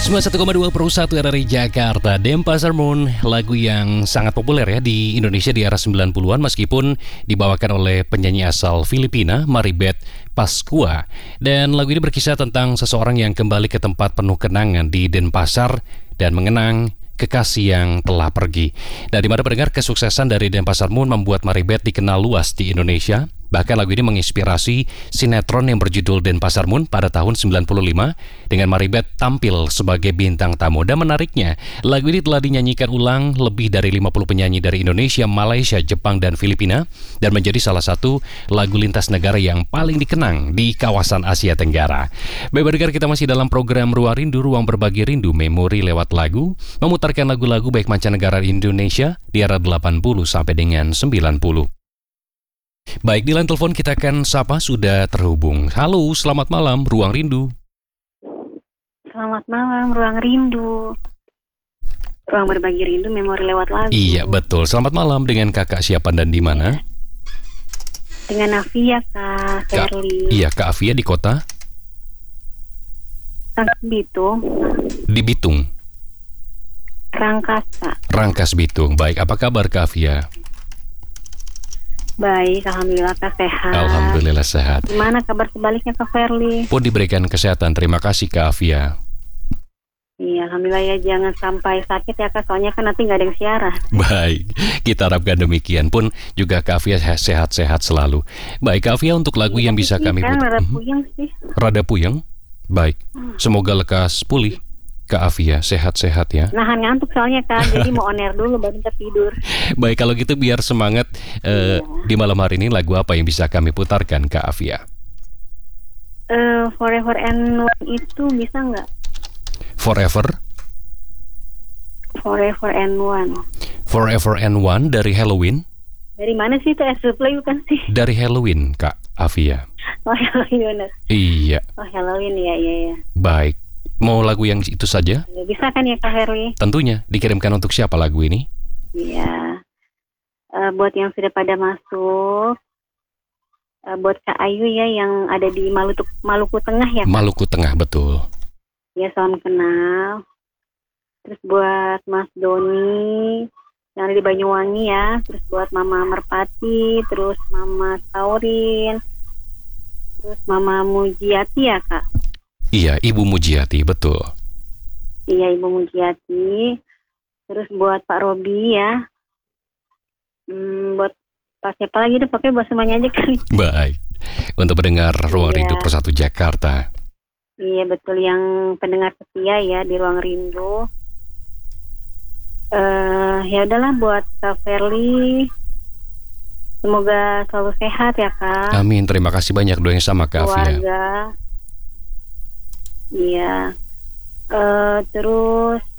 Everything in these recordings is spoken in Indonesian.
91,2 per 1 RRI Jakarta. Denpasar Moon, lagu yang sangat populer ya di Indonesia di era 90-an meskipun dibawakan oleh penyanyi asal Filipina, Maribeth Pascua. Dan lagu ini berkisah tentang seseorang yang kembali ke tempat penuh kenangan di Denpasar dan mengenang kekasih yang telah pergi. Dan di mana pendengar, kesuksesan dari Denpasar Moon membuat Maribeth dikenal luas di Indonesia. Bahkan lagu ini menginspirasi sinetron yang berjudul Denpasar Moon pada tahun 95 dengan Maribeth tampil sebagai bintang tamu. Dan menariknya, lagu ini telah dinyanyikan ulang lebih dari 50 penyanyi dari Indonesia, Malaysia, Jepang, dan Filipina dan menjadi salah satu lagu lintas negara yang paling dikenang di kawasan Asia Tenggara. Baik pendengar, kita masih dalam program Ruang Rindu, ruang berbagi rindu memori lewat lagu, memutarkan lagu-lagu baik mancanegara Indonesia di era 80 sampai dengan 90. Baik, di line telepon kita akan sapa sudah terhubung. Halo, selamat malam, Ruang Rindu. Selamat malam, Ruang Rindu. Ruang berbagi rindu, memori lewat lagu. Iya, betul. Selamat malam, dengan kakak siapa dan di mana? Dengan Afia, Kak Ferli. Iya, Kak Afia di kota? Rangkas Bitung. Di Bitung. Rangkas Bitung. Baik, apa kabar Kak Afia? Baik, alhamdulillah Kak sehat. Alhamdulillah sehat. Gimana kabar sebaliknya Kak Ferli? Pun diberikan kesehatan. Terima kasih Kak Afia. Iya, alhamdulillah ya, jangan sampai sakit ya Kak, soalnya kan nanti nggak ada yang siaran. Baik, kita harapkan demikian. Pun juga Kak Afia sehat-sehat selalu. Baik Kak Afia, untuk lagu yang bisa kami putar. Rada puyeng sih. Rada puyeng? Baik, semoga lekas pulih. Kak Afia, sehat-sehat ya. Nahan ngantuk soalnya Kak, jadi mau on air dulu baru kita tidur. Baik, kalau gitu biar semangat di malam hari ini, lagu apa yang bisa kami putarkan Kak Afia? Forever and One itu bisa nggak? Forever and One. Forever and One dari Halloween. Dari mana sih itu? Play bukan sih? Dari Halloween Kak Afia. Oh Halloween benar. Iya. Oh Halloween ya. Baik. Mau lagu yang itu saja? Bisa kan ya Kak Herwi? Tentunya. Dikirimkan untuk siapa lagu ini? Iya. Buat yang sudah pada masuk. Buat Kak Ayu ya yang ada di Maluku Tengah ya Kak? Maluku Tengah, betul. Ya, salam kenal. Terus buat Mas Doni yang ada di Banyuwangi ya. Terus buat Mama Merpati. Terus Mama Taurin. Terus Mama Mujiati ya Kak? Iya, Ibu Mujiati, betul. Iya, Ibu Mujiati. Terus buat Pak Robi ya. Buat Pak siapa lagi deh, pakai buat semuanya aja kali. Baik. Untuk pendengar Ruang Rindu Persatu Jakarta. Iya, betul, yang pendengar setia ya di Ruang Rindu. Ya udahlah buat Kak Ferli. Semoga selalu sehat ya Kak. Amin, terima kasih banyak doanya sama Kak Afia. Keluarga. Iya, terus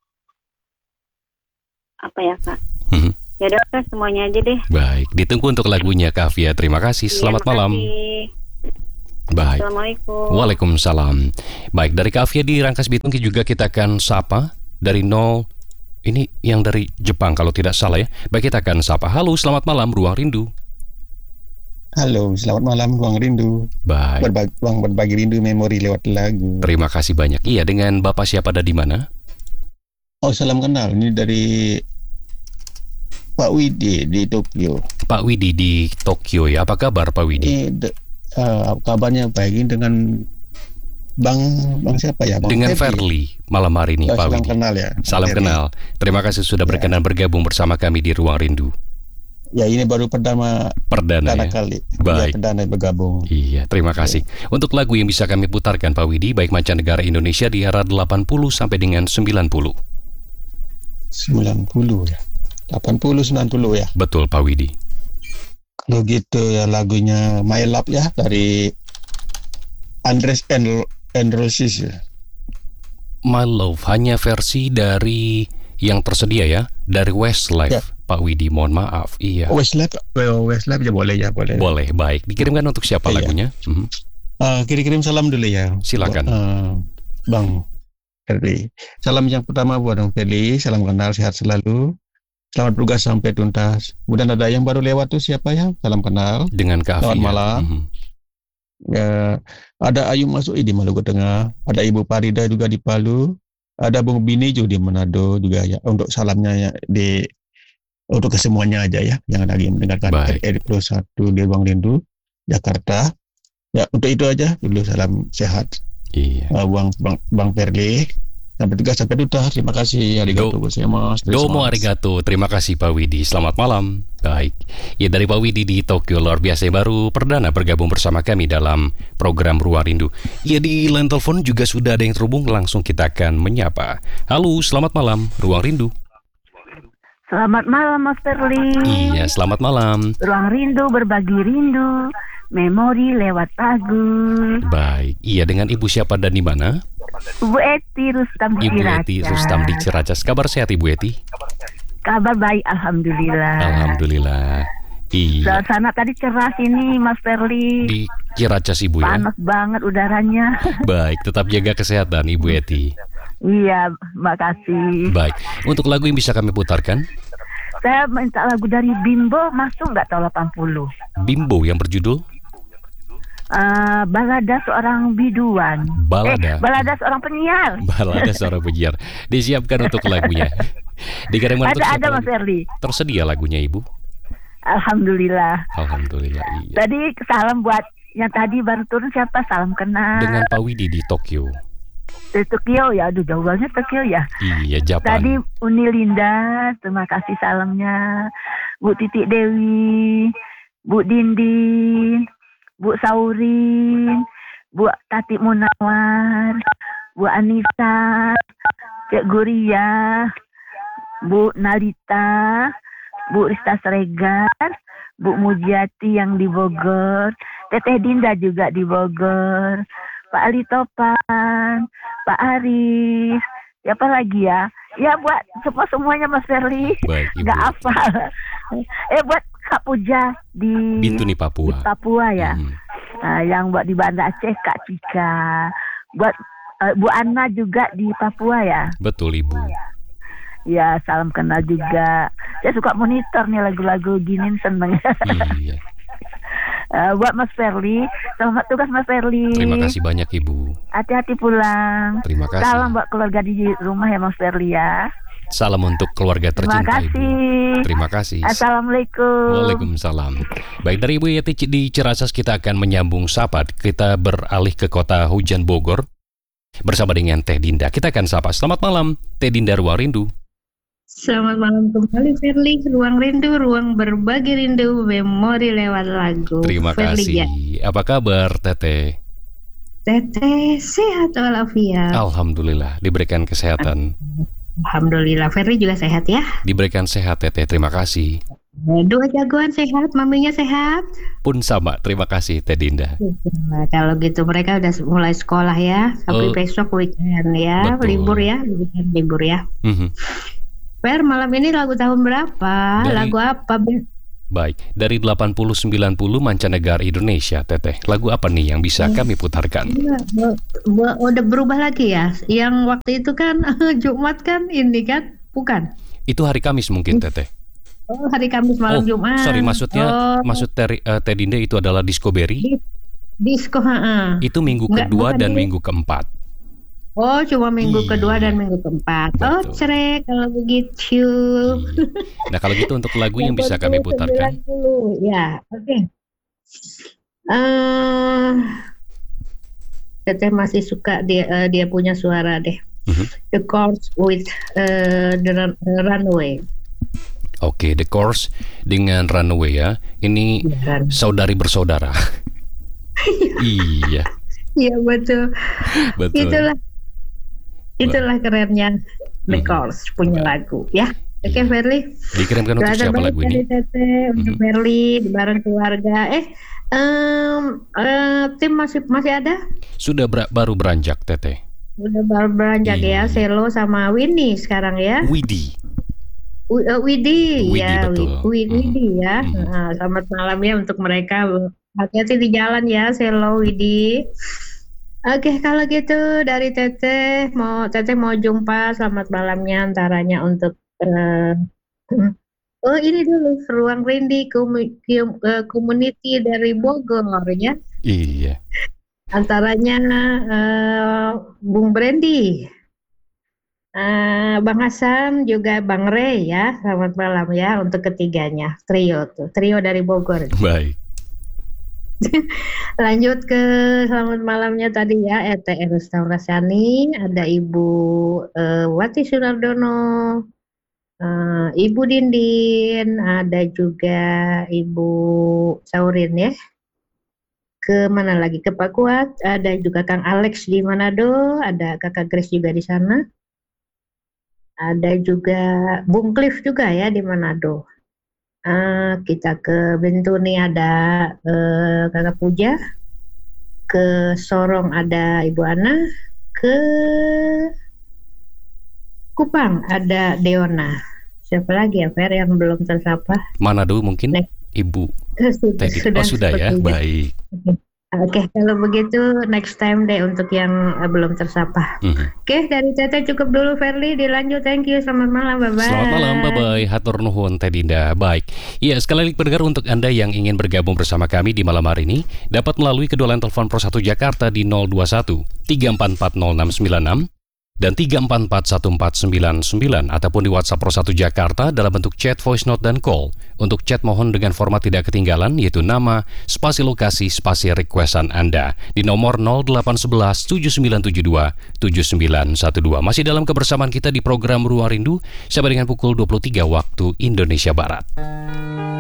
apa ya Kak? Ya udah Kak, semuanya aja deh. Baik, ditunggu untuk lagunya Kak Afia. Terima kasih. Selamat malam. Baik. Assalamualaikum. Waalaikumsalam. Baik, dari Kak Afia di Rangkas Bitung juga kita akan sapa dari 0. Ini yang dari Jepang kalau tidak salah ya. Baik, kita akan sapa. Halo, selamat malam Ruang Rindu. Halo, selamat malam Ruang Rindu. Baik. Ruang berbagi rindu memori lewat lagu. Terima kasih banyak. Iya, dengan Bapak siapa ada di mana? Oh, salam kenal. Ini dari Pak Widi di Tokyo. Pak Widi di Tokyo ya. Apa kabar Pak Widi? Kabarnya baik. Ini dengan Bang siapa ya? Dengan Ferli malam hari ini Pak Widi. Salam kenal ya. Salam kenal. Terima kasih sudah berkenan bergabung bersama kami di Ruang Rindu. Ya, ini baru perdana ya? Kali. Baik. Ya, perdana bergabung. Iya, terima kasih. Untuk lagu yang bisa kami putarkan Pak Widi, baik mancanegara Indonesia di era 80 sampai dengan 90. 90 ya. 80 90 ya. Betul Pak Widi. Kalau gitu ya lagunya My Love ya dari Andres and Roses ya. My Love hanya versi dari yang tersedia ya, dari Westlife ya. Pak Widi, mohon maaf. Iya. Westlife ya boleh. Boleh, baik. Dikirimkan untuk siapa lagunya? Kirim salam dulu ya. Silakan. Bang Ferli. Salam yang pertama buat Bang Ferli, salam kenal, sehat selalu. Selamat bertugas sampai tuntas. Kemudian ada yang baru lewat tuh siapa ya? Salam kenal. Dengan Kak Afia. Selamat malam. Ya, ada Ayu Masui di Maluku Tengah, ada Ibu Parida juga di Palu, Ada Bung Bini juga di Manado juga ya. Untuk salamnya ya untuk kesemuanya aja ya, yang lagi mendengarkan Baik. RRI Pro 1 di Ruang Rindu Jakarta. Ya, untuk itu aja dulu, salam sehat. Iya. Bang Perli. Sampai tugas, sampai duta. Terima kasih. Arigatou gozaimasu. Domo arigato. Terima kasih Pak Widi. Selamat malam. Baik. Ya, dari Pak Widi di Tokyo, luar biasa, baru perdana bergabung bersama kami dalam program Ruang Rindu. Ya, di line telepon juga sudah ada yang terhubung, langsung kita akan menyapa. Halo, selamat malam Ruang Rindu. Selamat malam Mas Perli. Iya, selamat malam. Ruang Rindu berbagi rindu, memori lewat lagu. Baik. Iya, dengan Ibu siapa dan di mana? Ibu Eti Rustam di Ibu Eti Rustam di Ciracas. Kabar sehat Ibu Eti? Kabar baik, alhamdulillah. Alhamdulillah. Iya. Suasana tadi cerah sini Mas Perli. Di Ciracas Ibu ya. Panas banget udaranya. Baik, tetap jaga kesehatan Ibu Eti. Iya, makasih. Baik, untuk lagu yang bisa kami putarkan, Saya minta lagu dari Bimbo, masuk nggak tahun 80? Bimbo yang berjudul Balada Seorang Biduan. Balada. Balada Seorang Penyiar. Balada Seorang Penyiar. Disiapkan untuk lagunya. Dikirimkan untuk Ada siapa Mas lagi? Perli. Tersedia lagunya Ibu? Alhamdulillah. Alhamdulillah, iya. Tadi salam buat yang tadi baru turun, siapa? Salam kenal. Dengan Pak Widi di Tokyo. Di Tokyo ya, aduh jauh banget Tokyo ya. Iya, Japan. Tadi Uni Linda, terima kasih salamnya. Bu Titik Dewi, Bu Dindin, Bu Saurin, Bu Tati Munawar, Bu Anissa, Cek Guria, Bu Nalita, Bu Rista Sregar, Bu Mujiati yang di Bogor, Teteh Dinda juga di Bogor, Pak Ali Topan, Pak Aris, siapa lagi ya? Ya buat semuanya Mas Ferli. Baik, Ibu. Nggak hafal. Buat Kak Puja di Bintuni, Papua. di Papua ya. Hmm. Yang buat di Banda Aceh Kak Cika. Buat Bu Anna juga di Papua ya. Betul Ibu. Ya, salam kenal juga. Saya suka monitor nih lagu-lagu gini, seneng. Iya. Buat Mas Ferli, selamat tugas Mas Ferli. Terima kasih banyak Ibu. Hati-hati pulang. Terima kasih. Salam buat keluarga di rumah ya Mas Ferli ya. Salam untuk keluarga Terima tercinta Ibu. kasih. Terima kasih. Assalamualaikum. Waalaikumsalam. Baik, dari Ibu Yeti di Ciracas kita akan menyambung sapa. Kita beralih ke kota hujan Bogor bersama dengan Teh Dinda. Kita akan sapa. Selamat malam Teh Dinda Ruang Rindu. Selamat malam kembali Ferli, Ruang Rindu, ruang berbagi rindu, memori lewat lagu. Terima Ferli, kasih. ya. Apa kabar Teteh? Teteh sehat walafiat. Alhamdulillah diberikan kesehatan. Alhamdulillah, Ferli juga sehat ya. Diberikan sehat Teteh. Terima kasih. Dua jagoan sehat, maminya sehat. Pun sama. Terima kasih Teh Dinda. Nah, kalau gitu mereka udah mulai sekolah ya, sampai besok weekend ya, Betul. libur ya, weekend libur ya. Mhm. Fer, malam ini lagu tahun berapa? Lagu apa? Baik, dari 80-90 mancanegara Indonesia, Teteh. Lagu apa nih yang bisa kami putarkan? Udah berubah lagi ya? Yang waktu itu kan Jumat kan ini kan? Bukan? Itu hari Kamis mungkin, Teteh. Oh, hari Kamis malam Jumat. Sorry, maksudnya maksud Teh Dinda itu adalah Disco Berry. Disco, Itu minggu Enggak, kedua bukan dan dia. minggu keempat. Oh, cuma minggu Iya. kedua dan minggu keempat. Oh, Betul. cerek kalau begitu. Iya. Nah, kalau gitu untuk lagu yang bisa kami putarkan. 90. Ya, oke. Teteh masih suka dia punya suara deh. Mhm. The Chords with the Runaway. Oke, The Course dengan Runaway ya. Ini saudari bersaudara. Iya, Iya betul. betul. Itulah kerennya The Mhm. Chords punya lagu ya. Oke, Ferli. Dikirimkan untuk siapa lagu ini? Teteh, untuk Mhm. Ferli bareng keluarga. Tim masih ada? Sudah baru beranjak, Teteh. Udah baru beranjak ya, Iya. Selo sama Winnie sekarang ya. Widi. Widi ya, betul. Widi ya. Mhm. Nah, selamat malam ya untuk mereka. Hati-hati di jalan ya, Selo, Widi. Oke, kalau gitu dari Teteh mau jumpa selamat malamnya antaranya untuk ini dulu Ruang Rindu Community dari Bogor ya. Iya. Antaranya Bung Brandy. Bang Hasan juga Bang Rey ya. Selamat malam ya untuk ketiganya. Trio dari Bogor. Baik. Lanjut ke selamat malamnya tadi ya, ETR Restaurasiani, ada Ibu Wati Sunardono, Ibu Dindin, ada juga Ibu Saurin ya. Ke mana lagi? Ke Pak Kuat, ada juga Kang Alex di Manado, ada Kakak Grace juga di sana. Ada juga Bung Cliff juga ya di Manado. Kita ke Bentuni ada Kakak Puja, ke Sorong ada Ibu Ana, ke Kupang ada Deona. Siapa lagi ya Fer yang belum tersapa? Manado mungkin Ibu Teddy. Sudah ya, baik. Oke, kalau begitu next time deh untuk yang belum tersapa. Oke, dari Teteh cukup dulu Ferly, dilanjut. Thank you, selamat malam, bye-bye. Selamat malam, bye-bye. Hatur nuhun Teh Dinda. Baik, ya sekali lagi pendengar, untuk Anda yang ingin bergabung bersama kami di malam hari ini, dapat melalui kedua line telepon Pro 1 Jakarta di 021 3440696 dan 3441499, ataupun di WhatsApp Pro 1 Jakarta dalam bentuk chat, voice note, dan call. Untuk chat mohon dengan format tidak ketinggalan, yaitu nama, spasi lokasi, spasi requestan Anda di nomor 0811 7972 7912. Masih dalam kebersamaan kita di program Ruang Rindu sampai dengan pukul 23 waktu Indonesia Barat.